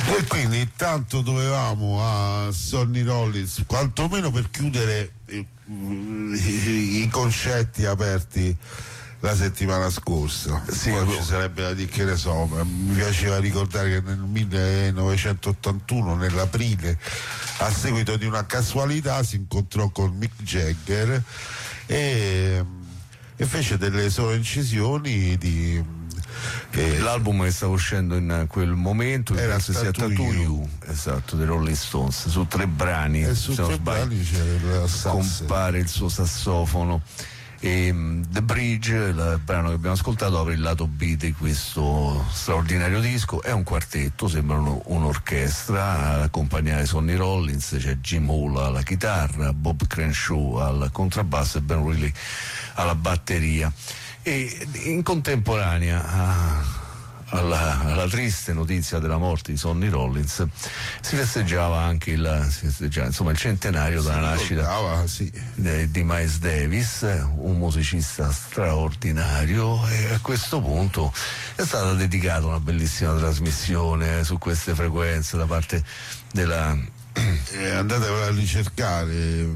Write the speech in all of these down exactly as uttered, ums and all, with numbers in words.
E quindi intanto dovevamo a Sonny Rollins, quantomeno per chiudere i, i, i concetti aperti la settimana scorsa. Sì, poi ci sarebbe da dire, che ne so, mi piaceva ricordare che nel millenovecentottantuno, nell'aprile, a seguito di una casualità, si incontrò con Mick Jagger e, e fece delle sole incisioni di Eh, l'album che stava uscendo in quel momento era sia Tattoo You, esatto, dei Rolling Stones, su tre brani, e su se non tre sbaglio, brani c'era il compare il suo sassofono. E um, The Bridge, il brano che abbiamo ascoltato, apre il lato B di questo straordinario disco. È un quartetto, sembra un, un'orchestra. Ad accompagnare Sonny Rollins c'è Jim Hall alla chitarra, Bob Crenshaw al contrabbasso e Ben Reilly alla batteria. E in contemporanea a, alla, alla triste notizia della morte di Sonny Rollins si festeggiava anche il, si festeggiava, insomma, il centenario della nascita ricordava, sì. di, di Miles Davis, un musicista straordinario, e a questo punto è stata dedicata una bellissima trasmissione su queste frequenze da parte della eh, andate a ricercare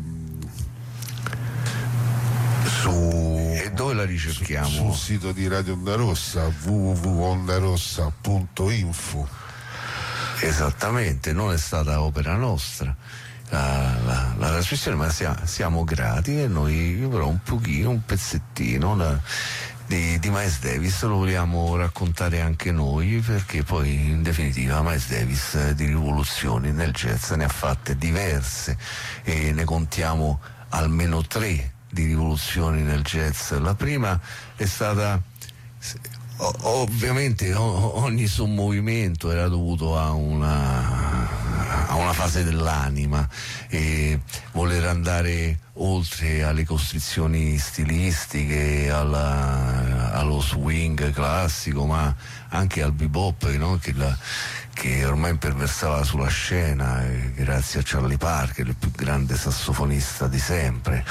su e dove la ricerchiamo? Su, sul sito di Radio Onda Rossa, w w w punto ondarossa punto info. Esattamente, non è stata opera nostra la, la, la trasmissione, ma siamo, siamo grati, e noi però un pochino, un pezzettino la, di, di Miles Davis lo vogliamo raccontare anche noi, perché poi in definitiva Miles Davis di rivoluzioni nel jazz ne ha fatte diverse e ne contiamo almeno tre di rivoluzioni nel jazz. La prima è stata, ovviamente ogni suo movimento era dovuto a una, a una fase dell'anima, e voler andare oltre alle costrizioni stilistiche, alla, allo swing classico, ma anche al bebop, no? che, la, che ormai imperversava sulla scena, eh, grazie a Charlie Parker, il più grande sassofonista di sempre.